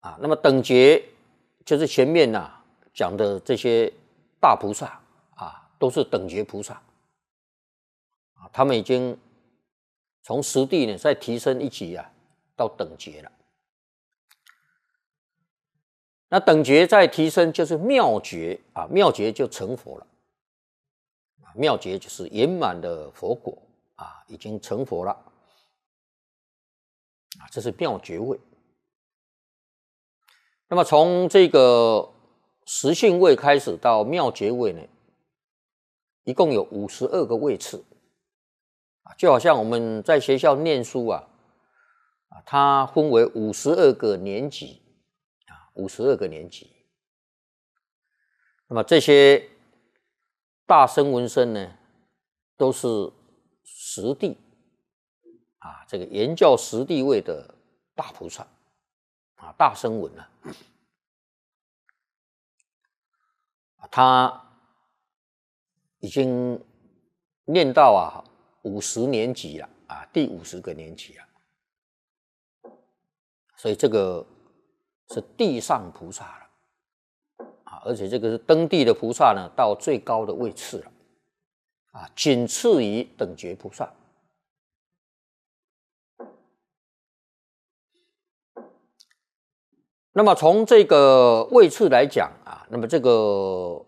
啊。那么等觉就是前面讲的这些大菩萨啊，都是等觉菩萨啊，他们已经从实地呢再提升一级到等觉了。那等觉再提升就是妙觉啊，妙觉就成佛了。妙觉就是圆满的佛果啊，已经成佛了啊，这是妙觉位。那么从这个实性位开始到妙觉位呢，一共有52个位次啊，就好像我们在学校念书它分为52个年级啊，52个年级。那么这些大声闻声呢，都是实地啊，这个言教实地位的大菩萨啊，大声闻他已经念到50年级了啊，第50个年级了，所以这个是地上菩萨了啊，而且这个是登地的菩萨呢，到最高的位次了啊，仅次于等觉菩萨。那么从这个位次来讲那么这个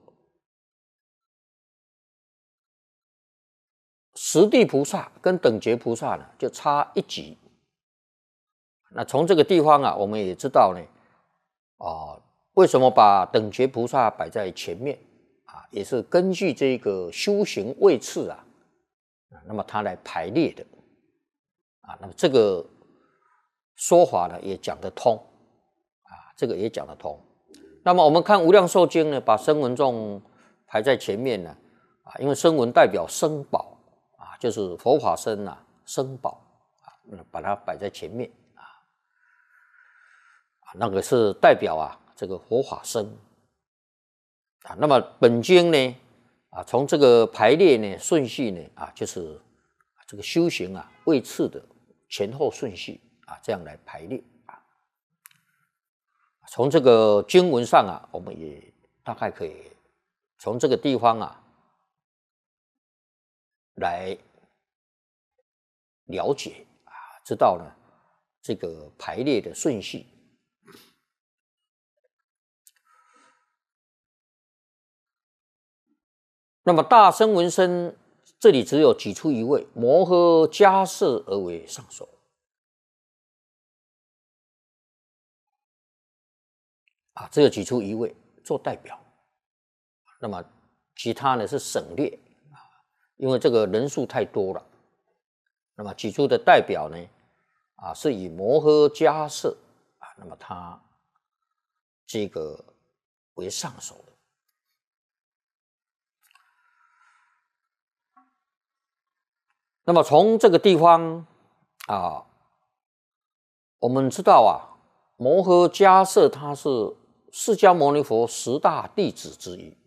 实地菩萨跟等觉菩萨呢，就差一级。那从这个地方我们也知道呢，为什么把等觉菩萨摆在前面也是根据这个修行位次那么它来排列的那么这个说法呢也讲得通这个也讲得通。那么我们看《无量寿经》呢，把声闻众排在前面呢因为声闻代表声宝就是佛法身声宝把它摆在前面那个是代表这个佛法身那么本经呢从这个排列呢顺序呢就是这个修行位次的前后顺序这样来排列从这个经文上我们也大概可以从这个地方来了解知道呢这个排列的顺序。那么大声闻声这里只有举出一位，摩诃迦叶而为上首只有举出一位做代表。那么其他呢是省略因为这个人数太多了。那么举出的代表呢是以摩诃迦叶那么他这个为上首的。那么从这个地方我们知道摩诃迦叶他是释迦牟尼佛10大弟子之一，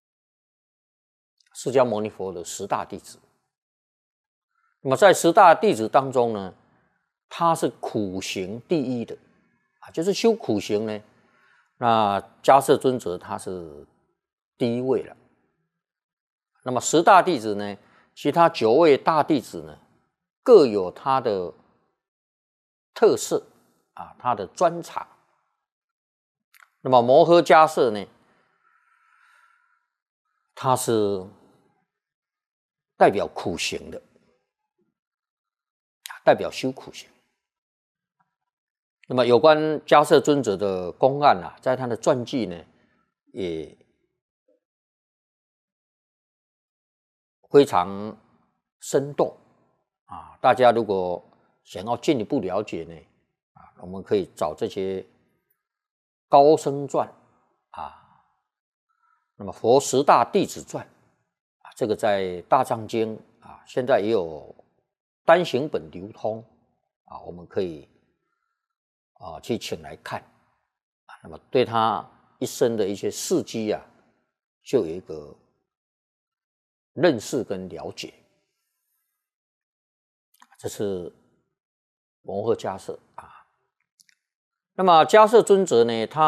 释迦牟尼佛的10大弟子。那么在10大弟子当中呢，他是苦行第一的就是修苦行呢，那迦叶尊者他是第一位了。那么10大弟子呢，其他9位大弟子呢，各有他的特色他的专长。那么摩诃迦叶呢，他是代表苦行的，代表修苦行。那么有关迦叶尊者的公案在他的传记呢，也非常生动大家如果想要进一步了解呢我们可以找这些高僧传那么佛10大弟子传这个在大藏经现在也有单行本流通我们可以去请来看那么对他一生的一些事迹就有一个认识跟了解。这是摩诃迦叶那么迦叶尊者呢，他